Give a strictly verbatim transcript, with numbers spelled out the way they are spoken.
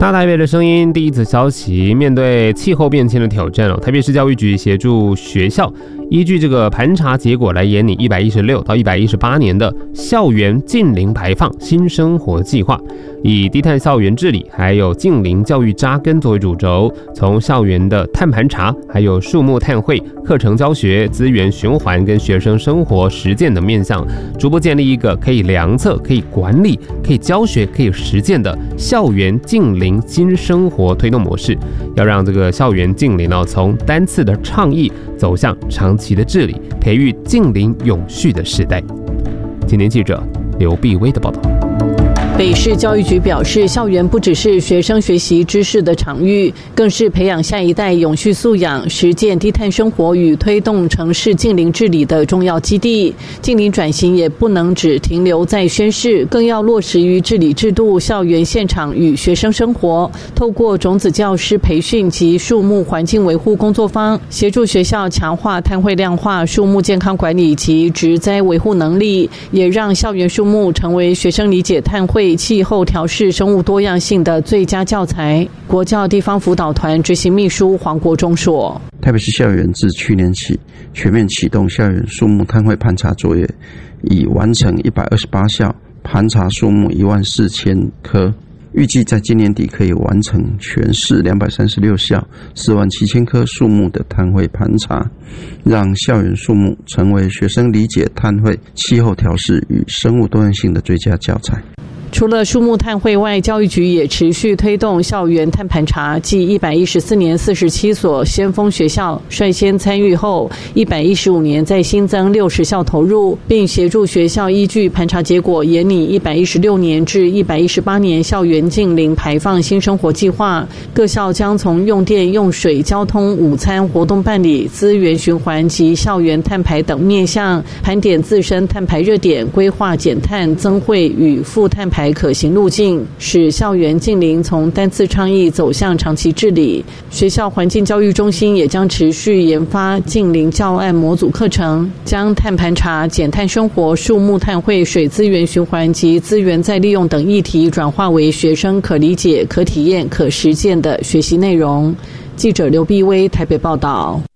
大台北的声音第一则消息，面对气候变迁的挑战哦，台北市教育局协助学校依据这个盘查结果来研拟一百一十六到一百一十八年的校园净零排放新生活计划，以低碳校园治理还有净零教育扎根作为主轴，从校园的碳盘查、还有树木碳汇、课程教学、资源循环跟学生生活实践的面向，逐步建立一个可以量测、可以管理、可以教学、可以实践的校园净零新生活推动模式，要让这个校园净零呢，从单次的倡议走向长期的治理，培育净零永续的时代。今天记者刘碧薇的报道。 北市教育局表示，校园不只是学生学习知识的场域，更是培养下一代永续素养、实践低碳生活与推动城市净零治理的重要基地。净零转型也不能只停留在宣示，更要落实于治理制度、校园现场与学生生活。透过种子教师培训及树木环境维护工作坊，协助学校强化碳汇量化、树木健康管理及植栽维护能力，也让校园树木成为学生理解碳汇、气候调适、生物多样性的最佳教材。国教地方辅导团执行秘书黄国忠说： 台北市校园自去年起全面启动校园树木碳汇盘查作业，已完成一百二十八校，盘查树木一万四千棵，预计在今年底可以完成全市两百三十六校四万七千棵树木的碳汇盘查，让校园树木成为学生理解碳汇、气候调适与生物多样性的最佳教材。 除了树木碳汇外，教育局也持续推动校园碳盘查，继一百一十四年四十七所先锋学校率先参与后，一百一十五年再新增六十校投入，并协助学校依据盘查结果研拟一百一十六年至一百一十八年校园净零排放新生活计划。各校将从用电、用水、交通、午餐、活动办理、资源循环及校园碳排等面向，盘点自身碳排热点，规划减碳、增汇与负碳排可行路径，使校园净零从单次倡议走向长期治理。学校环境教育中心也将持续研发净零教案模组课程，将碳盘查、减碳生活、树木碳汇、水资源循环及资源再利用等议题转化为学生可理解、可体验、可实践的学习内容。记者刘碧薇台北报道。